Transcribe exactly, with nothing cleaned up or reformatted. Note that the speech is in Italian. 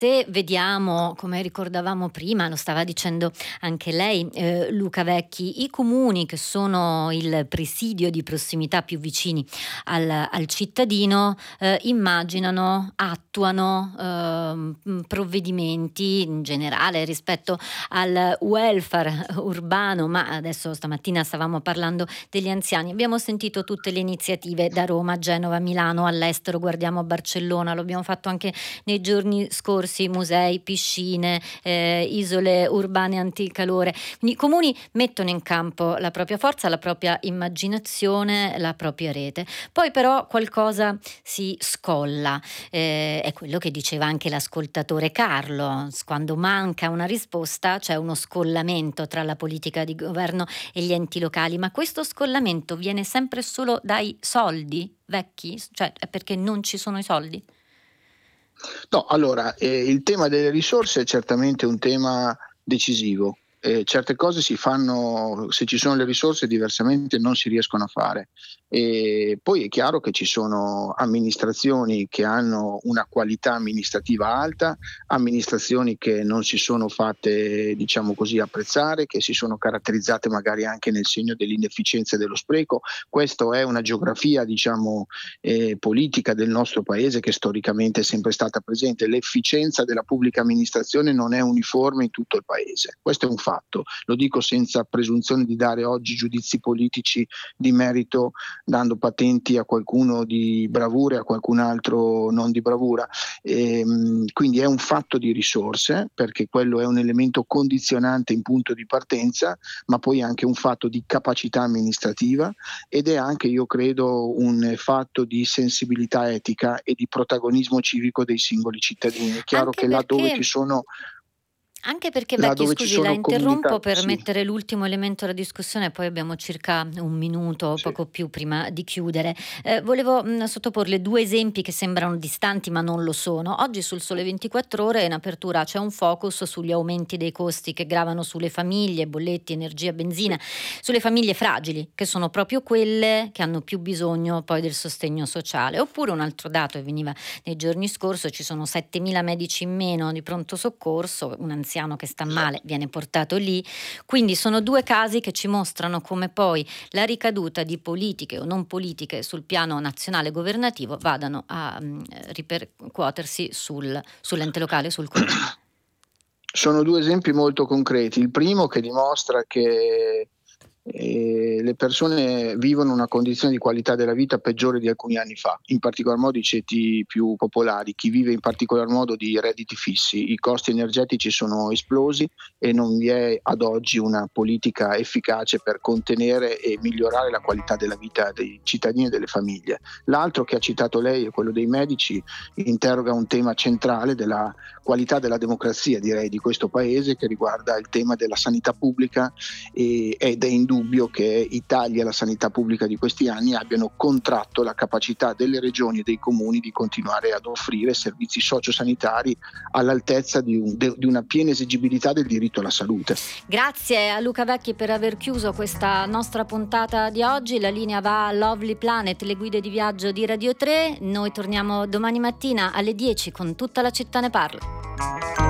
Se vediamo, come ricordavamo prima, lo stava dicendo anche lei, eh, Luca Vecchi, i comuni che sono il presidio di prossimità più vicini al, al cittadino, eh, immaginano, attuano ehm, provvedimenti in generale rispetto al welfare urbano, ma adesso stamattina stavamo parlando degli anziani. Abbiamo sentito tutte le iniziative da Roma, Genova, Milano, all'estero, guardiamo a Barcellona, lo abbiamo fatto anche nei giorni scorsi, musei, piscine, eh, isole urbane anticalore. Quindi i comuni mettono in campo la propria forza, la propria immaginazione, la propria rete. Poi però qualcosa si scolla, eh, è quello che diceva anche l'ascoltatore Carlo: quando manca una risposta c'è uno scollamento tra la politica di governo e gli enti locali, ma questo scollamento viene sempre solo dai soldi, Vecchi? Cioè è perché non ci sono i soldi? No, allora, ehm, il tema delle risorse è certamente un tema decisivo. Ehm, certe cose si fanno se ci sono le risorse, diversamente non si riescono a fare. E poi è chiaro che ci sono amministrazioni che hanno una qualità amministrativa alta, amministrazioni che non si sono fatte, diciamo così, apprezzare, che si sono caratterizzate magari anche nel segno dell'inefficienza e dello spreco. Questo è una geografia, diciamo, ehm, politica del nostro paese, che storicamente è sempre stata presente. L'efficienza della pubblica amministrazione non è uniforme in tutto il paese. Questo è un fatto. Lo dico senza presunzione di dare oggi giudizi politici di merito, dando patenti a qualcuno di bravura e a qualcun altro non di bravura. Ehm, quindi è un fatto di risorse, perché quello è un elemento condizionante in punto di partenza, ma poi anche un fatto di capacità amministrativa, ed è anche, io credo, un fatto di sensibilità etica e di protagonismo civico dei singoli cittadini. È chiaro Anche che là dove ci perché sono Anche perché, là Vecchi, dove ci scusi, la sono interrompo comunità per sì, mettere l'ultimo elemento alla discussione, poi abbiamo circa un minuto o sì. poco più prima di chiudere. Eh, volevo mh, sottoporle due esempi che sembrano distanti ma non lo sono. Oggi sul Sole ventiquattro Ore in apertura c'è un focus sugli aumenti dei costi che gravano sulle famiglie, bolletti, energia, benzina, Sì. sulle famiglie fragili, che sono proprio quelle che hanno più bisogno poi del sostegno sociale. Oppure un altro dato che veniva nei giorni scorsi: ci sono settemila medici in meno di pronto soccorso, un anziano che sta male Esatto. viene portato lì. Quindi sono due casi che ci mostrano come poi la ricaduta di politiche o non politiche sul piano nazionale governativo vadano a mm, ripercuotersi sul, sull'ente locale, sul comune. Sono due esempi molto concreti. Il primo, che dimostra che ehm, le persone vivono una condizione di qualità della vita peggiore di alcuni anni fa, in particolar modo i ceti più popolari, chi vive in particolar modo di redditi fissi. I costi energetici sono esplosi e non vi è ad oggi una politica efficace per contenere e migliorare la qualità della vita dei cittadini e delle famiglie. L'altro, che ha citato lei, è quello dei medici, interroga un tema centrale della qualità della democrazia, direi, di questo paese, che riguarda il tema della sanità pubblica, e, ed è indubbio che i tagli alla sanità pubblica di questi anni abbiano contratto la capacità delle regioni e dei comuni di continuare ad offrire servizi sociosanitari all'altezza di, un, de, di una piena esigibilità del diritto alla salute. Grazie a Luca Vecchi per aver chiuso questa nostra puntata di oggi. La linea va a Lovely Planet, le guide di viaggio di Radio tre. Noi torniamo domani mattina alle dieci con Tutta la città ne parla.